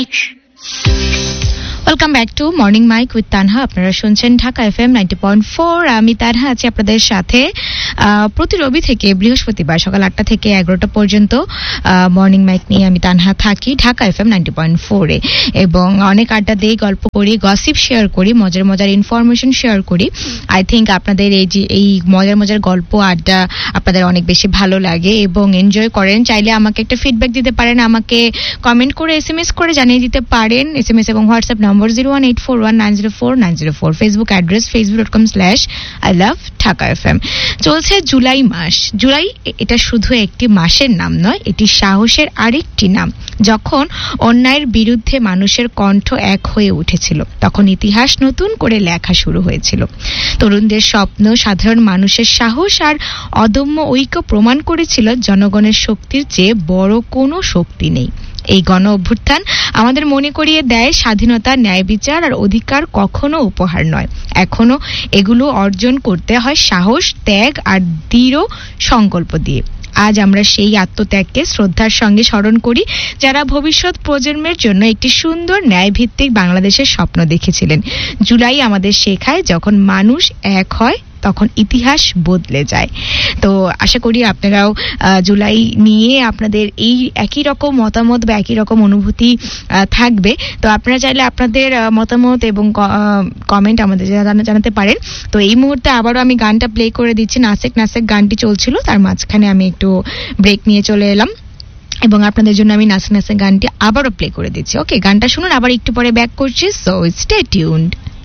Welcome back to morning mic with Tanha. আপনারা শুনছেন Dhaka FM 90.4। আমি তানহা আছি আপনাদের সাথে প্রতি রবি থেকে বৃহস্পতিবার সকাল 8টা থেকে 11টা পর্যন্ত মর্নিং মাইক নিয়ে আমি তানহা থাকি ঢাকা এফএম 90.4 এ, এবং অনেক আড্ডা দিই, গল্প করি, গসিপ শেয়ার করি, মজার মজার ইনফরমেশন শেয়ার করি। আই থিঙ্ক আপনাদের এই মজার মজার গল্প আড্ডা আপনাদের অনেক বেশি ভালো লাগে এবং এনজয় করেন। চাইলে আমাকে একটা ফিডব্যাক দিতে পারেন, আমাকে কমেন্ট করে SMS করে জানিয়ে দিতে পারেন। SMS এবং হোয়াটসঅ্যাপ নম্বর 01841904904, ফেসবুক অ্যাড্রেস facebook.com/I love-Dhaka-FM। চলছে জুলাই মাস। জুলাই এটা শুধু একটি মাসের নাম নয়, এটি সাহসের আরেকটি নাম। যখন অন্যায়ের বিরুদ্ধে মানুষের কণ্ঠ এক হয়ে উঠেছিল, তখন ইতিহাস নতুন করে লেখা শুরু হয়েছিল। তরুণদের স্বপ্ন, সাধারণ মানুষের সাহস আর অদম্য ঐক্য প্রমাণ করেছিল জনগণের শক্তির চেয়ে বড় কোনো শক্তি নেই। এই গণ অভ্যুত্থান আমাদের মনে করিয়ে দেয় স্বাধীনতা, ন্যায় বিচার আর অধিকার কখনো উপহার নয়। এখনো এগুলো অর্জন করতে হয় সাহস, ত্যাগ আর দৃঢ় সংকল্প দিয়ে। আজ আমরা সেই আত্মত্যাগকে শ্রদ্ধার সঙ্গে স্মরণ করি, যারা ভবিষ্যৎ প্রজন্মের জন্য একটি সুন্দর ন্যায়ভিত্তিক বাংলাদেশের স্বপ্ন দেখেছিলেন। জুলাই আমাদের শেখায়, যখন মানুষ এক হয় তখন ইতিহাস বদলে যায়। তো আশা করি আপনারাও জুলাই নিয়ে আপনাদের এই একই রকম মতামত বা একই রকম অনুভূতি থাকবে। তো আপনারা চাইলে আপনাদের মতামত এবং কমেন্ট আমাদের জানাতে পারেন। তো এই মুহূর্তে আবারও আমি গানটা প্লে করে দিচ্ছি। নাসেক নাসেক গানটি চলছিল, তার মাঝখানে আমি একটু ব্রেক নিয়ে চলে এলাম এবং আপনাদের জন্য আমি নাসেক নাসেক গানটি আবারও প্লে করে দিচ্ছি। ওকে, গানটা শুনুন, আবার একটু পরে ব্যাক করছি। So stay tuned.